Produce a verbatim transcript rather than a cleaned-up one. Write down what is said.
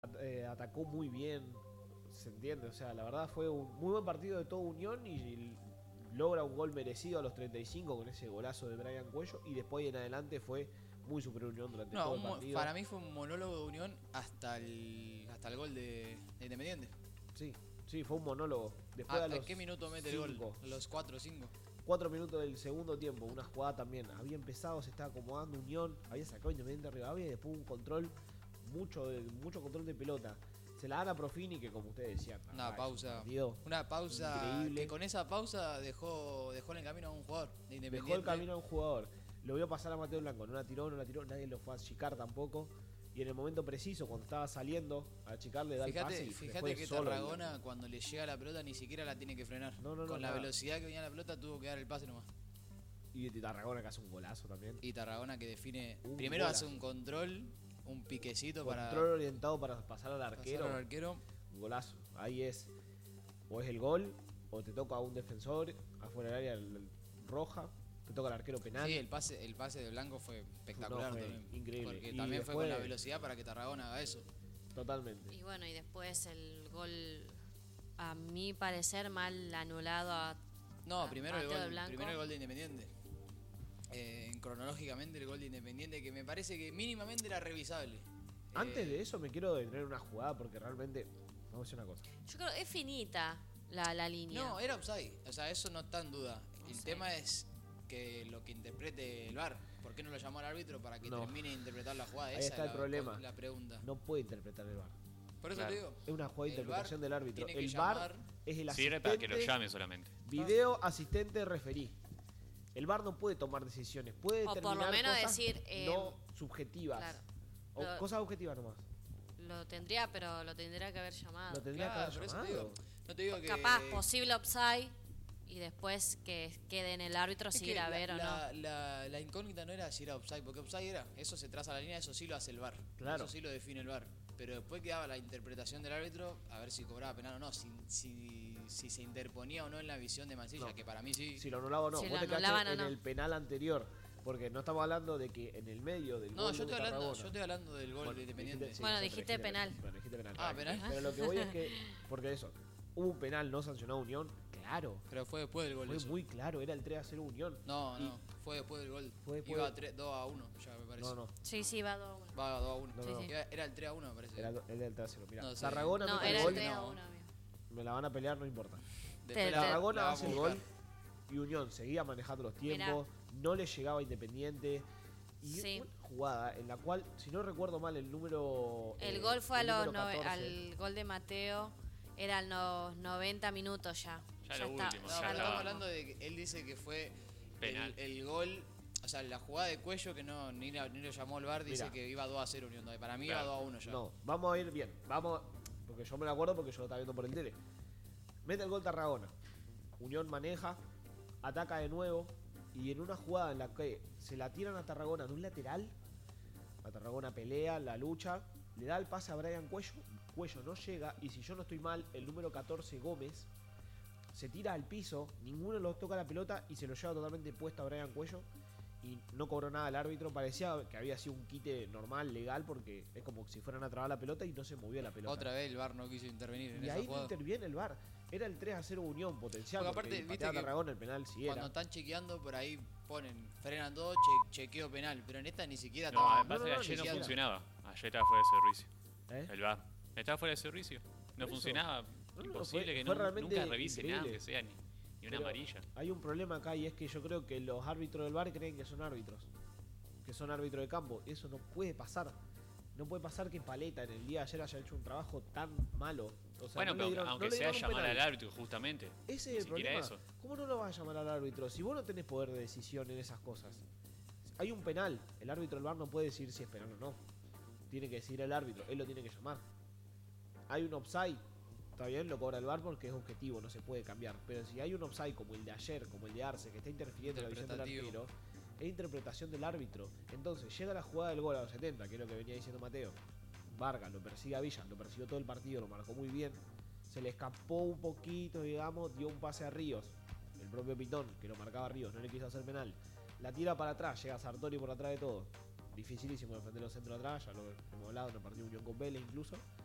eh, atacó muy bien, se entiende, o sea, la verdad fue un muy buen partido de todo Unión y, y logra un gol merecido a los treinta y cinco con ese golazo de Brian Cuello y después en adelante fue muy superior Unión durante No, todo el un, partido. para mí fue un monólogo de Unión hasta el hasta el gol de, de Independiente. Sí, sí, fue un monólogo. Después ¿A, a los ¿a qué minuto mete cinco, el gol? Los cuatro o cinco. cuatro minutos del segundo tiempo, una jugada también. Había empezado, se estaba acomodando Unión, había sacado Independiente arriba y después un control, mucho, de, mucho control de pelota. Se la dan a Profini, que como ustedes decían, Una ah, pausa. Partido Una pausa increíble. que con esa pausa dejó, dejó en el camino a un jugador de Independiente. Dejó el camino a un jugador. Lo vio pasar a Mateo Blanco, no la tiró, no la tiró, nadie lo fue a achicar tampoco. Y en el momento preciso, cuando estaba saliendo a achicarle, da Fíjate, el pase y fíjate que solo Tarragona cuando le llega la pelota ni siquiera la tiene que frenar. No, no, no, con la nada. velocidad que venía la pelota tuvo que dar el pase nomás. Y Tarragona que hace un golazo también. Y Tarragona que define, Un primero golazo. hace un control, un piquecito Control para orientado para pasar al arquero. pasar al arquero. Un golazo. Ahí es. O es el gol, o te toca a un defensor afuera del área el- el roja, te toca al arquero penal. Sí, el pase, el pase de Blanco fue espectacular No, fue también. increíble. Porque Y también fue después- con la velocidad para que Tarragona haga eso. Totalmente. Y bueno, y después el gol, a mi parecer, mal anulado a No, a primero el, Mateo de gol, Blanco. primero el gol de Independiente. Eh, cronológicamente el gol de Independiente, que me parece que mínimamente era revisable. Antes Eh, de eso me quiero detener una jugada porque realmente. Vamos a decir una cosa. Yo creo que es finita la, la línea. No, era offside. O sea, eso no está en duda. No el sé. tema es que lo que interprete el V A R. ¿Por qué no lo llamó al árbitro para que No. termine de interpretar la jugada? Ahí Esa está es el la, problema. La pregunta. No puede interpretar el V A R. Por eso Claro. te digo. Es una jugada de el interpretación V A R del árbitro. tiene que El V A R llamar- es el asistente. Sirve para que lo llame solamente. Video asistente referí. El V A R no puede tomar decisiones, puede O por determinar lo menos cosas decir, eh, no subjetivas. claro. O Lo- cosas objetivas nomás. Lo tendría, pero lo tendría que haber llamado. Lo tendría Claro, que por haber eso te llamado. digo. No te digo que. Capaz, posible offside y después que quede en el árbitro Es si que ir a la, ver o la, no. La, la incógnita no era si era offside, porque offside era, eso se traza la línea, eso sí lo hace el V A R. Claro. Eso sí lo define el V A R. Pero después quedaba la interpretación del árbitro, a ver si cobraba penal o no, si, si, si se interponía o no en la visión de Mancilla, No. que para mí sí. Si lo anulaba o no. Si Vos lo te anulaban quedaste o en no. el penal anterior. Porque no estamos hablando de que en el medio del No, gol yo de estoy hablando, Tarragona- yo estoy hablando del gol Bueno, de Independiente. dijiste- sí, Bueno, nosotros dijiste penal. Bueno, dijiste penal. Ah, penal. Pero lo que voy es que, porque eso, hubo un penal no sancionado a Unión, claro. Pero fue después del gol. Fue eso. muy claro, era el tres a cero Unión. No, Y- no, fue después del gol. Fue después Iba de- dos a uno, ya me parece. No, no, Sí, sí, va dos a uno. Va dos a uno. No, no. Sí, sí. Era, era el tres a uno, me parece. era el el del tres a cero. Mira, No sé. Tarragona No, mete era el el gol, tres a no. uno, amigo. me la van a pelear, no importa. Después Te- la- Tarragona la hace el vamos a gol buscar. y Unión seguía manejando los tiempos, no le llegaba a Independiente. Y Sí. una jugada en la cual, si no recuerdo mal, el número. El eh, gol fue a el los número nove- catorce. al gol de Mateo, eran los noventa minutos ya. Ya lo está, último, No, ya pero lo- estamos estaba. hablando de que él dice que fue Penal. El, el gol, o sea, la jugada de Cuello que no ni, la- ni lo llamó el V A R, dice Mirá. que iba dos a cero Unión. Para mí Claro. iba dos a uno ya. No, vamos a ir bien. Vamos, porque yo me lo acuerdo porque yo lo estaba viendo por el tele. Mete el gol Tarragona. Unión maneja, ataca de nuevo. Y en una jugada en la que se la tiran a Tarragona de un lateral, a Tarragona pelea, la lucha, le da el pase a Brian Cuello. Cuello no llega. Y si yo no estoy mal, el número catorce Gómez se tira al piso. Ninguno los toca la pelota y se lo lleva totalmente puesto a Brian Cuello. Y no cobró nada el árbitro. Parecía que había sido un quite normal, legal, porque es como si fueran a trabar la pelota y no se movió la pelota. Otra vez el V A R no quiso intervenir en y esa ahí no jugada. interviene el V A R. Era el tres a cero Unión potencial. Porque Porque aparte, aparte, viste a que Tarragona el penal sí Cuando era. están chequeando, por ahí ponen, frenan todo, che- chequeo penal. Pero en esta ni siquiera No, estaba. me parece no, que no, ayer ni no siquiera. funcionaba. Ayer estaba fuera de servicio. ¿Eh? El V A R. Estaba fuera de servicio. No Por eso. funcionaba. No, no, Imposible fue- que fue no- realmente nunca revise nada, increíble. que sea ni, ni una Pero amarilla. Hay un problema acá y es que yo creo que los árbitros del V A R creen que son árbitros. Que son árbitros de campo. Eso no puede pasar. No puede pasar que Paleta en el día de ayer haya hecho un trabajo tan malo. O sea, Bueno, no le pero dieron- aunque no le sea dieron un llamar penal. al árbitro, justamente. Ese es Ni el siquiera problema. eso. ¿Cómo no lo vas a llamar al árbitro si vos no tenés poder de decisión en esas cosas? Hay un penal. El árbitro del V A R no puede decir si es penal o no. Tiene que decir el árbitro. Él lo tiene que llamar. Hay un offside. Está bien, lo cobra el V A R porque es objetivo, no se puede cambiar. Pero si hay un offside como el de ayer, como el de Arce, que está interfiriendo en la visión del Interpretativo. arquero, es interpretación del árbitro. Entonces, llega la jugada del gol a los setenta, que es lo que venía diciendo Mateo. Vargas lo persigue a Villa, lo persiguió todo el partido, lo marcó muy bien. Se le escapó un poquito, digamos, dio un pase a Ríos. El propio Pitón, que lo marcaba a Ríos, no le quiso hacer penal. La tira para atrás, llega Sartori por atrás de todo. Dificilísimo defender los centros atrás, ya lo hemos hablado en el partido Unión con Vélez incluso.